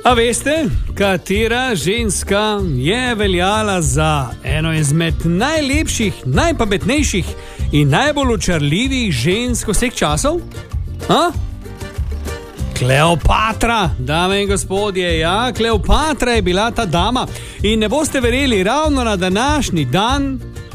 A veste, katera ženska je veljala za eno izmed najlepših, najpametnejših in najbolj očarljivih žensk vseh časov? Kleopatra, dame in gospodje, ja, Kleopatra je bila ta dama. In ne boste verjeli, ravno na današnji dan,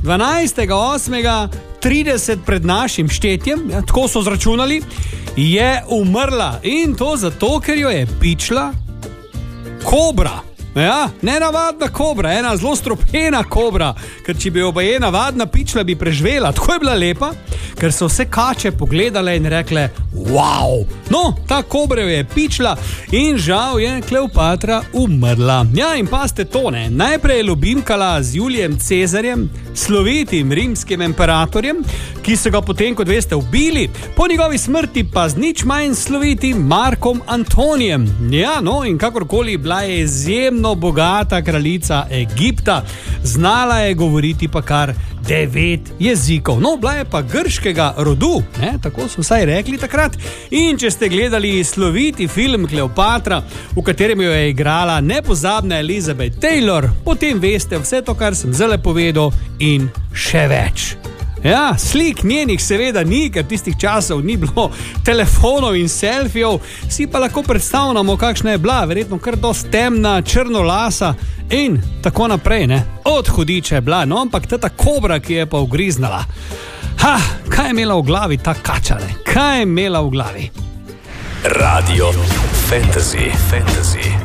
12.8.30 pred našim štetjem, ja, tako so zračunali, je umrla. In to zato, ker jo je pičila kobra. Ja, nenavadna kobra, ena zelo stropena kobra, ker če bi jo baje navadna pičla, bi preživela. Tako je bila lepa, ker so vse kače pogledale in rekle, wow, no, ta kobra jo je pičla in žal je Kleopatra umrla. Ja, in paste to, ne, najprej je ljubimkala z Julijem Cezarjem, slovitim rimskim imperatorjem, ki so ga potem, kot veste, ubili, po njegovi smrti pa z nič manj slovitim Markom Antonijem. Ja, no, in kakorkoli bila je izjemno bogata kraljica Egipta, znala je govoriti pa kar 9 jezikov. No, bila je pa grškega rodu, ne, tako so vsaj rekli takrat. In če ste gledali sloviti film Kleopatra, v katerem jo je igrala nepozabna Elizabeth Taylor, potem veste vse to, kar sem zdaj povedal in še več. Ja, slik njenih seveda ni, ker tistih časov ni bilo telefonov in selfijev, si pa lahko predstavljamo, kakšna je bila, verjetno kar dosti temna, črnolasa in tako naprej, ne. Od hudiča je bila, no, ampak ta kobra, ki je pa ugriznala. Kaj je imela v glavi ta kača, ne? Kaj je imela v glavi? Radio Fantasy.